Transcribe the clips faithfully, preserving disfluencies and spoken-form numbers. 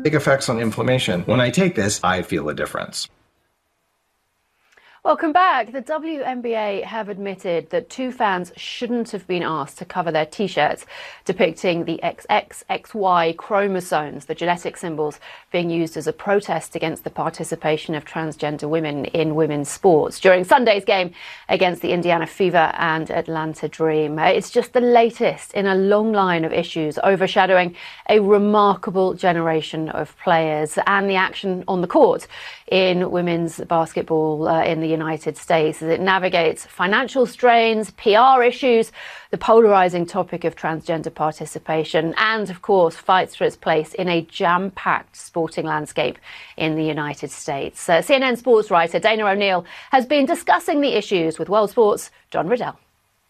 big effects on inflammation. When I take this, I feel a difference. Welcome back. The W N B A have admitted that two fans shouldn't have been asked to cover their T-shirts depicting the X X X Y chromosomes, the genetic symbols being used as a protest against the participation of transgender women in women's sports during Sunday's game against the Indiana Fever and Atlanta Dream. It's just the latest in a long line of issues overshadowing a remarkable generation of players and the action on the court in women's basketball uh, in the United States as it navigates financial strains, P R issues, the polarizing topic of transgender participation, and of course fights for its place in a jam-packed sporting landscape in the United States. Uh, C N N sports writer Dana O'Neill has been discussing the issues with World Sports' John Riddell.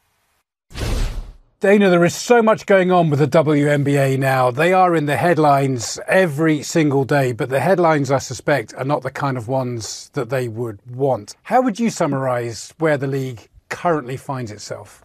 Dana, there is so much going on with the W N B A now. They are in the headlines every single day, but the headlines, I suspect, are not the kind of ones that they would want. How would you summarise where the league currently finds itself?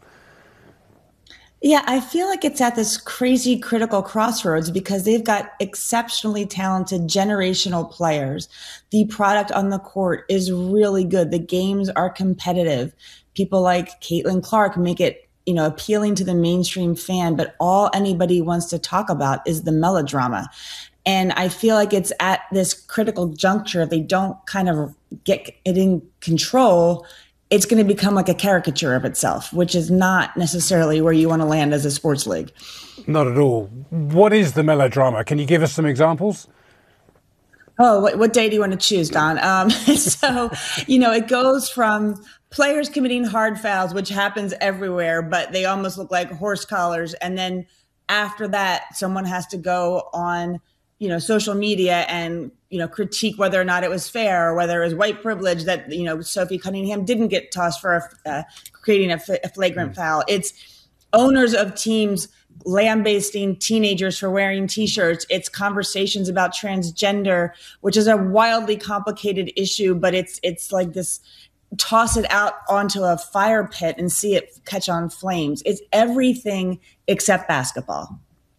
Yeah, I feel like it's at this crazy critical crossroads because they've got exceptionally talented generational players. The product on the court is really good. The games are competitive. People like Caitlin Clark make it, you know, appealing to the mainstream fan, but all anybody wants to talk about is the melodrama. And I feel like it's at this critical juncture. If they don't kind of get it in control, it's going to become like a caricature of itself, which is not necessarily where you want to land as a sports league. Not at all. What is the melodrama? Can you give us some examples? Oh, what, what day do you want to choose, Don? Um, so, you know, it goes from players committing hard fouls, which happens everywhere, but they almost look like horse collars. And then after that, someone has to go on, you know, social media and, you know, critique whether or not it was fair or whether it was white privilege that, you know, Sophie Cunningham didn't get tossed for a, uh, creating a, a flagrant mm. foul. It's owners of teams lambasting teenagers for wearing T-shirts. It's conversations about transgender, which is a wildly complicated issue, but it's it's like this, toss it out onto a fire pit and see it catch on flames. It's everything except basketball.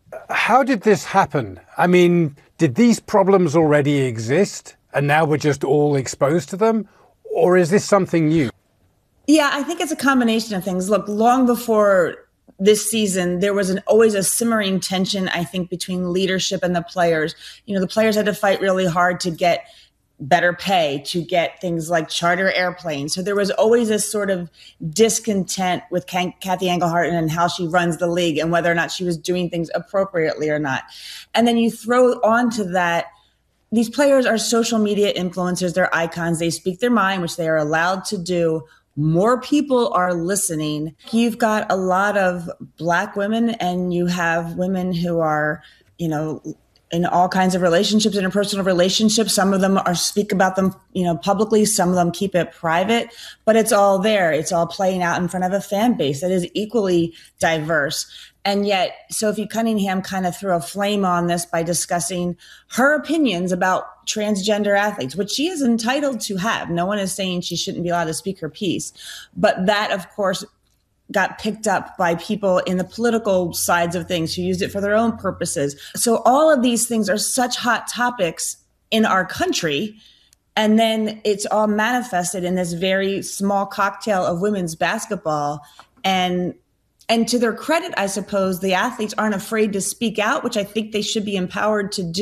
How did this happen? I mean, did these problems already exist and now we're just all exposed to them? Or is this something new? Yeah, I think it's a combination of things. Look, long before this season, there was an always a simmering tension, I think, between leadership and the players. You know, the players had to fight really hard to get better pay, to get things like charter airplanes. So there was always this sort of discontent with Cathy Engelhart and how she runs the league and whether or not she was doing things appropriately or not. And then you throw onto that, these players are social media influencers, they're icons, they speak their mind, which they are allowed to do. More people are listening. You've got a lot of Black women and you have women who are, you know, in all kinds of relationships, interpersonal relationships. Some of them are speak about them, you know, publicly. Some of them keep it private, but it's all there. It's all playing out in front of a fan base that is equally diverse. And yet Sophie Cunningham kind of threw a flame on this by discussing her opinions about transgender athletes, which she is entitled to have. No one is saying she shouldn't be allowed to speak her piece. But that, of course, got picked up by people in the political sides of things who used it for their own purposes. So all of these things are such hot topics in our country. And then it's all manifested in this very small cocktail of women's basketball. And and to their credit, I suppose, the athletes aren't afraid to speak out, which I think they should be empowered to do.